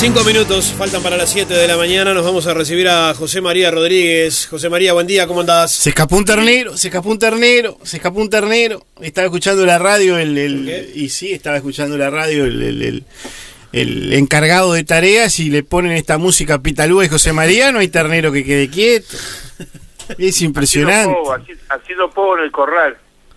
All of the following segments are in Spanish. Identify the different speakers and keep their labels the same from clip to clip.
Speaker 1: 5 minutos faltan para las 7 de la mañana. Nos vamos a recibir a José María Rodríguez. José María, buen día, ¿cómo andás?
Speaker 2: Se escapó un ternero. Estaba escuchando la radio, y sí, estaba escuchando la radio, el encargado de tareas, y le ponen esta música pitalúa y José María, no hay ternero que quede quieto. Es impresionante.
Speaker 3: Haciendo poco en el corral.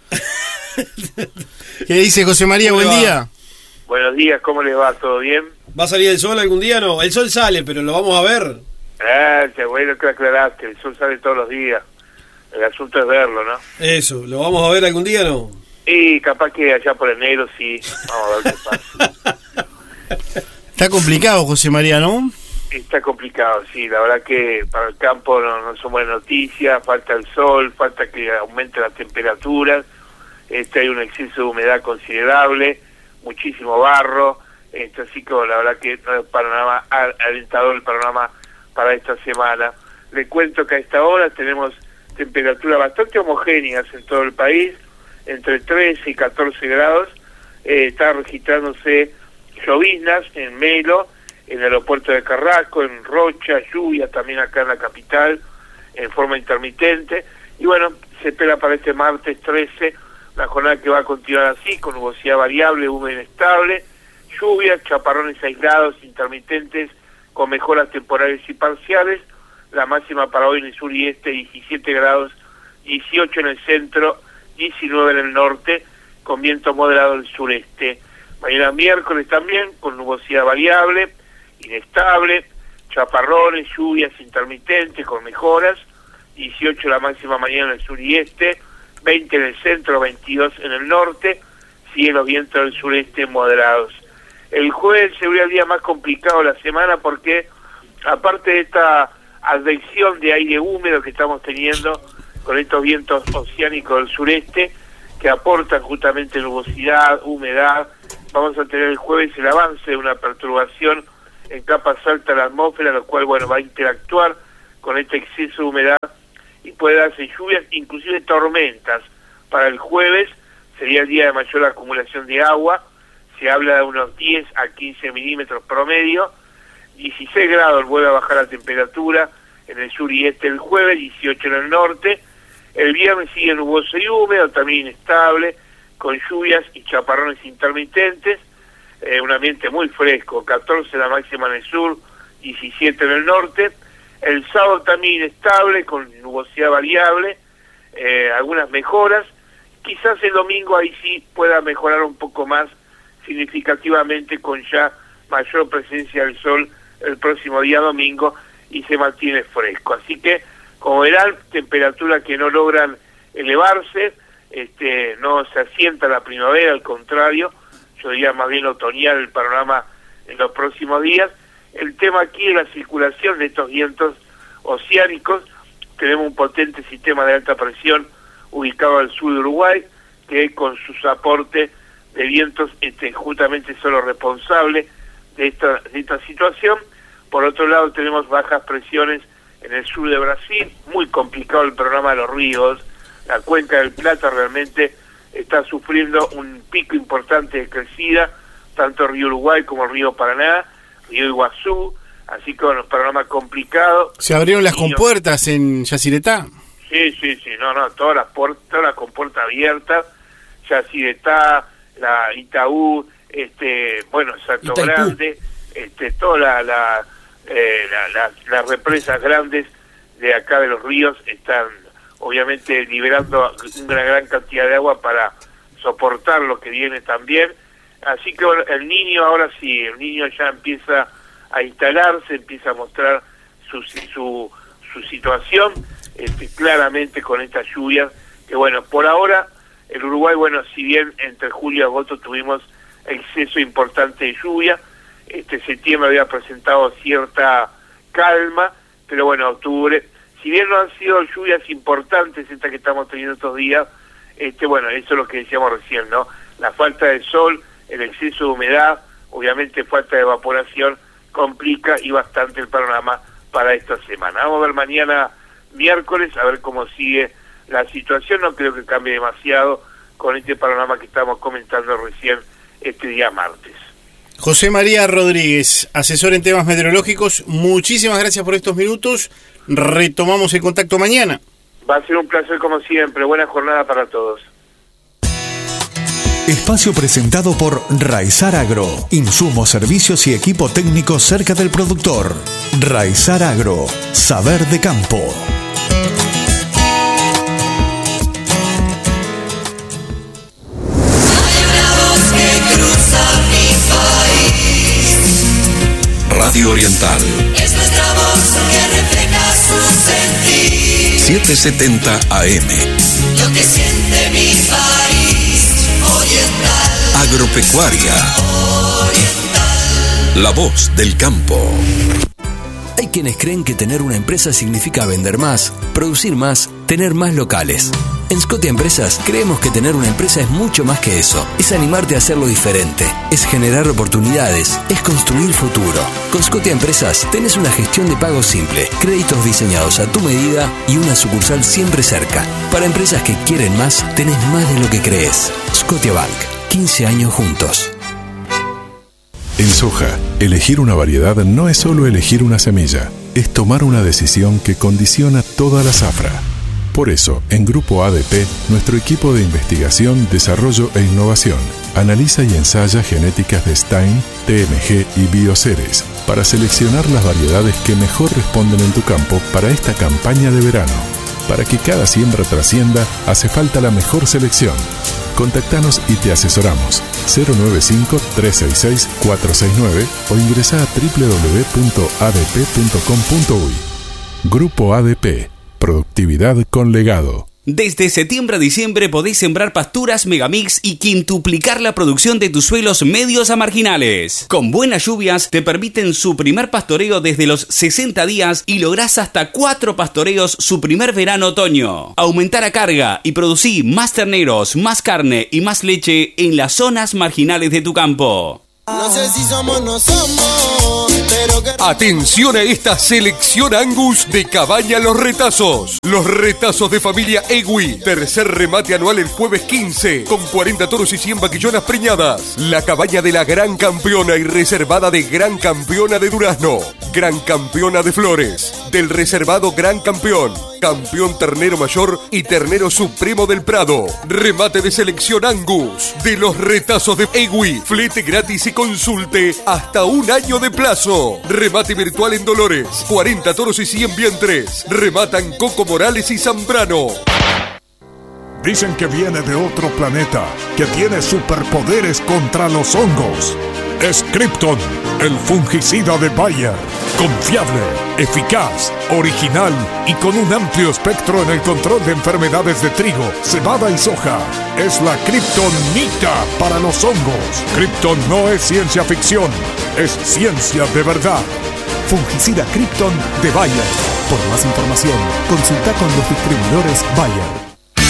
Speaker 2: ¿Qué dice José María? Buen día.
Speaker 3: Buenos días, ¿cómo le va? ¿Todo bien?
Speaker 1: ¿Va a salir el sol algún día? No, el sol sale, pero lo vamos a ver.
Speaker 3: Gracias, bueno que aclaraste, el sol sale todos los días. El asunto es verlo, ¿no?
Speaker 1: Eso, ¿lo vamos a ver algún día no?
Speaker 3: Y capaz que allá por enero sí, vamos a ver qué pasa.
Speaker 2: Está complicado, José María, ¿no?
Speaker 3: Está complicado, sí, la verdad que para el campo no son buenas noticias, falta el sol, falta que aumente las temperaturas, hay un exceso de humedad considerable, muchísimo barro, así que la verdad que no es panorama alentador el panorama para esta semana. Le cuento que a esta hora tenemos temperaturas bastante homogéneas en todo el país, entre 13 y 14 grados, está registrándose lloviznas en Melo, en el aeropuerto de Carrasco, en Rocha, lluvia también acá en la capital, en forma intermitente, y bueno, se espera para este martes 13, la jornada que va a continuar así, con nubosidad variable, húmeda e inestable, lluvias, chaparrones aislados, intermitentes, con mejoras temporales y parciales, la máxima para hoy en el sur y este, 17 grados, 18 en el centro, 19 en el norte, con viento moderado del sureste. Mañana miércoles también, con nubosidad variable, inestable, chaparrones, lluvias intermitentes con mejoras, 18 la máxima mañana en el sur y este, 20 en el centro, 22 en el norte, cielos, vientos del sureste moderados. El jueves sería el día más complicado de la semana porque, aparte de esta advección de aire húmedo que estamos teniendo con estos vientos oceánicos del sureste, que aportan justamente nubosidad, humedad, vamos a tener el jueves el avance de una perturbación en capas altas de la atmósfera, lo cual, bueno, va a interactuar con este exceso de humedad y puede darse lluvias, inclusive tormentas. Para el jueves sería el día de mayor acumulación de agua, se habla de unos 10 a 15 milímetros promedio, 16 grados vuelve a bajar la temperatura en el sur y este el jueves, 18 en el norte, el viernes sigue nuboso y húmedo, también inestable, con lluvias y chaparrones intermitentes, un ambiente muy fresco, 14 la máxima en el sur, 17 en el norte, el sábado también inestable, con nubosidad variable, algunas mejoras, quizás el domingo ahí sí pueda mejorar un poco más significativamente con ya mayor presencia del sol el próximo día domingo y se mantiene fresco. Así que, como verán, temperaturas que no logran elevarse, no se asienta la primavera, al contrario, yo diría más bien otoñal el panorama en los próximos días. El tema aquí es la circulación de estos vientos oceánicos. Tenemos un potente sistema de alta presión ubicado al sur de Uruguay, que con sus aportes de vientos justamente son los responsables de esta situación. Por otro lado tenemos bajas presiones en el sur de Brasil, muy complicado el panorama de los ríos, la cuenca del Plata realmente está sufriendo un pico importante de crecida, tanto el río Uruguay como el río Paraná, río Iguazú, así que bueno, panorama complicado.
Speaker 2: ¿Se abrieron las compuertas en Yacyretá?
Speaker 3: Sí, todas las compuertas abiertas, Yacyretá, la Itaú, Salto
Speaker 1: Itaipú.
Speaker 3: Grande, todas las represas grandes de acá de los ríos están obviamente liberando una gran cantidad de agua para soportar lo que viene también. Así que bueno, el Niño ahora sí, el Niño ya empieza a instalarse, empieza a mostrar su situación, claramente con estas lluvias, que bueno, por ahora el Uruguay, bueno, si bien entre julio y agosto tuvimos exceso importante de lluvia, septiembre había presentado cierta calma, pero bueno, octubre, si bien no han sido lluvias importantes estas que estamos teniendo estos días, bueno, eso es lo que decíamos recién, ¿no? La falta de sol, el exceso de humedad, obviamente falta de evaporación, complica y bastante el panorama para esta semana. Vamos a ver mañana miércoles, a ver cómo sigue la situación. No creo que cambie demasiado con este panorama que estamos comentando recién este día martes.
Speaker 2: José María Rodríguez, asesor en temas meteorológicos, muchísimas gracias por estos minutos. Retomamos el contacto mañana.
Speaker 3: Va a ser un placer como siempre. Buena jornada para todos.
Speaker 4: Espacio presentado por Raizar Agro. Insumos, servicios y equipo técnico cerca del productor. Raizar Agro. Saber de campo.
Speaker 5: Radio Oriental.
Speaker 6: Es nuestra voz que refleja su sentir.
Speaker 5: 770 AM.
Speaker 6: Lo que siente mi país. Oriental.
Speaker 5: Agropecuaria.
Speaker 6: Oriental.
Speaker 5: La voz del campo.
Speaker 7: Hay quienes creen que tener una empresa significa vender más, producir más, tener más locales. En Scotia Empresas creemos que tener una empresa es mucho más que eso. Es animarte a hacerlo diferente, es generar oportunidades, es construir futuro. Con Scotia Empresas tenés una gestión de pago simple, créditos diseñados a tu medida y una sucursal siempre cerca. Para empresas que quieren más, tenés más de lo que crees. Scotia Bank, 15 años juntos.
Speaker 8: En soja, elegir una variedad no es solo elegir una semilla, es tomar una decisión que condiciona toda la zafra. Por eso, en Grupo ADP, nuestro equipo de investigación, desarrollo e innovación analiza y ensaya genéticas de Stein, TMG y Bioceres para seleccionar las variedades que mejor responden en tu campo para esta campaña de verano. Para que cada siembra trascienda, hace falta la mejor selección. Contactanos y te asesoramos. 095-366-469 o ingresa a www.adp.com.uy. Grupo ADP. Productividad con legado.
Speaker 9: Desde septiembre a diciembre podés sembrar pasturas Megamix y quintuplicar la producción de tus suelos medios a marginales. Con buenas lluvias te permiten su primer pastoreo desde los 60 días y lográs hasta 4 pastoreos su primer verano-otoño. Aumentar a carga y producir más terneros, más carne y más leche en las zonas marginales de tu campo.
Speaker 10: No sé si somos o no somos, pero que...
Speaker 11: Atención a esta selección Angus de Cabaña Los Retazos. Los retazos de familia Egui. Tercer remate anual el jueves 15, con 40 toros y 100 vaquillonas preñadas. La cabaña de la Gran Campeona y reservada de Gran Campeona de Durazno. Gran Campeona de Flores. Del reservado Gran Campeón. Campeón ternero mayor y ternero supremo del Prado. Remate de selección Angus de los retazos de Egui. Flete gratis y consulte hasta un año de plazo. Remate virtual en Dolores. 40 toros y 100 vientres. Rematan Coco Morales y Zambrano.
Speaker 12: Dicen que viene de otro planeta, que tiene superpoderes contra los hongos. Es Krypton, el fungicida de Bayer. Confiable, eficaz, original y con un amplio espectro en el control de enfermedades de trigo, cebada y soja. Es la Kryptonita para los hongos. Krypton no es ciencia ficción, es ciencia de verdad. Fungicida Krypton de Bayer. Por más información, consulta con los distribuidores Bayer.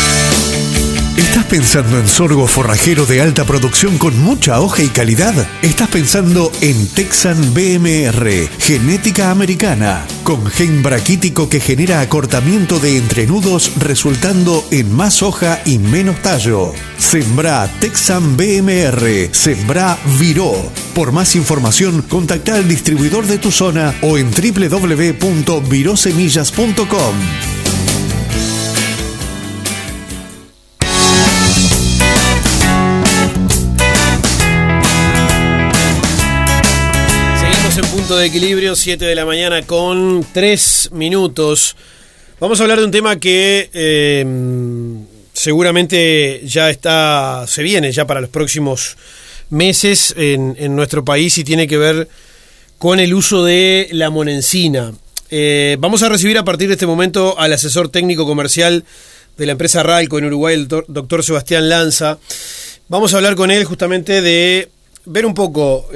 Speaker 4: ¿Estás pensando en sorgo forrajero de alta producción con mucha hoja y calidad? ¿Estás pensando en Texan BMR, genética americana, con gen braquítico que genera acortamiento de entrenudos resultando en más hoja y menos tallo? Sembrá Texan BMR, sembrá Viró. Por más información, contacta al distribuidor de tu zona o en www.virosemillas.com.
Speaker 1: Punto de equilibrio, 7 de la mañana con 3 minutos. Vamos a hablar de un tema que seguramente ya se viene ya para los próximos meses en nuestro país y tiene que ver con el uso de la monencina. Vamos a recibir a partir de este momento al asesor técnico comercial de la empresa Ralco en Uruguay, el doctor Sebastián Lanza. Vamos a hablar con él justamente de ver un poco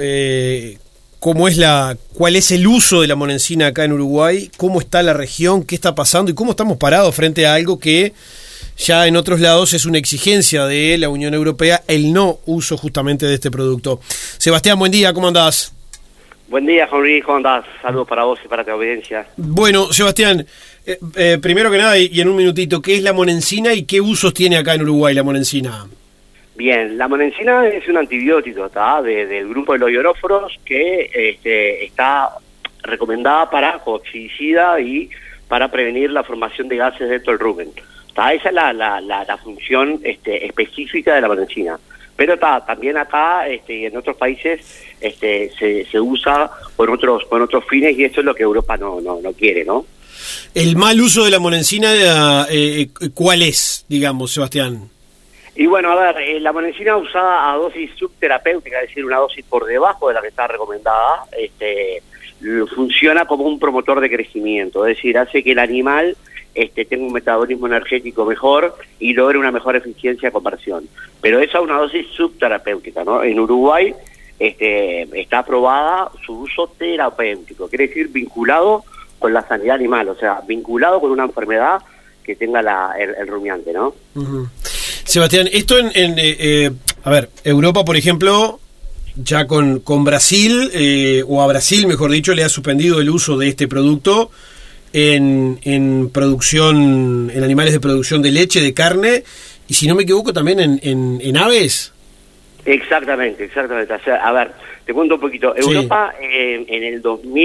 Speaker 1: cuál es el uso de la monencina acá en Uruguay, cómo está la región, qué está pasando y cómo estamos parados frente a algo que ya en otros lados es una exigencia de la Unión Europea, el no uso justamente de este producto. Sebastián, buen día, ¿cómo andás?
Speaker 13: Buen día, Jorge, ¿cómo andás? Saludos para vos y para tu audiencia.
Speaker 1: Bueno, Sebastián, primero que nada y en un minutito, ¿qué es la monencina y qué usos tiene acá en Uruguay la monencina?
Speaker 13: Bien, la monencina es un antibiótico, ¿tá? Del grupo de los ioróforos que está recomendada para coccidicida y para prevenir la formación de gases dentro del rumen. ¿Tá? Esa es la función específica de la monencina. Pero también acá y en otros países se usa con otros fines, y esto es lo que Europa no quiere, ¿no?
Speaker 1: El mal uso de la monencina, ¿cuál es, digamos, Sebastián?
Speaker 13: Y bueno, a ver, la monencina usada a dosis subterapéutica, es decir, una dosis por debajo de la que está recomendada, funciona como un promotor de crecimiento, es decir, hace que el animal tenga un metabolismo energético mejor y logre una mejor eficiencia de conversión. Pero esa es una dosis subterapéutica, ¿no? En Uruguay está aprobada su uso terapéutico, quiere decir vinculado con la sanidad animal, o sea, vinculado con una enfermedad que tenga el rumiante, ¿no?
Speaker 1: Uh-huh. Sebastián, esto a ver, Europa, por ejemplo, ya con Brasil, o a Brasil, mejor dicho, le ha suspendido el uso de este producto en producción, en animales de producción de leche, de carne, y si no me equivoco también en aves.
Speaker 13: Exactamente. O sea, a ver, te cuento un poquito.
Speaker 1: Sí.
Speaker 13: Europa en el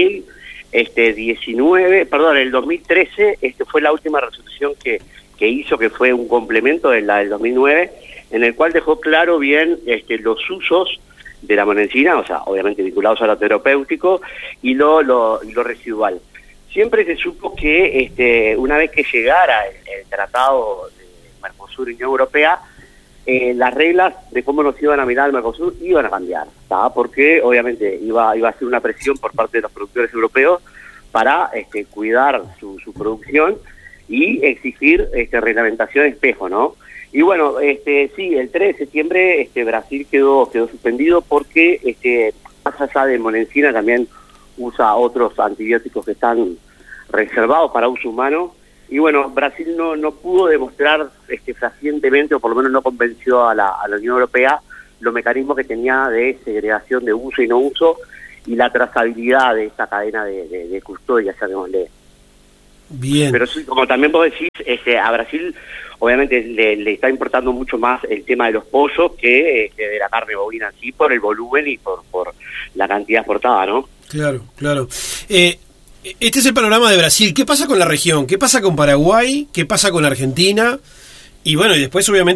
Speaker 13: 2013, fue la última resolución que hizo, que fue un complemento de la del 2009, en el cual dejó claro bien los usos de la monencina, o sea, obviamente vinculados a lo terapéutico y lo residual. Siempre se supo que una vez que llegara el tratado de Mercosur y Unión Europea, las reglas de cómo nos iban a mirar al Mercosur iban a cambiar, ¿tá? Porque obviamente iba a ser una presión por parte de los productores europeos para cuidar su producción y exigir reglamentación espejo, ¿no? Y bueno, sí, el 3 de septiembre Brasil quedó suspendido porque más allá de monencina también usa otros antibióticos que están reservados para uso humano. Y bueno, Brasil no pudo demostrar fehacientemente, o por lo menos no convenció a la Unión Europea, los mecanismos que tenía de segregación de uso y no uso y la trazabilidad de esta cadena de custodia, llamémosle.
Speaker 1: Bien.
Speaker 13: Pero sí, como también vos decís, a Brasil obviamente le está importando mucho más el tema de los pollos que de la carne bovina en sí, por el volumen y por la cantidad exportada, ¿no?
Speaker 1: Claro. Este es el panorama de Brasil. ¿Qué pasa con la región? ¿Qué pasa con Paraguay? ¿Qué pasa con Argentina? Y bueno, y después obviamente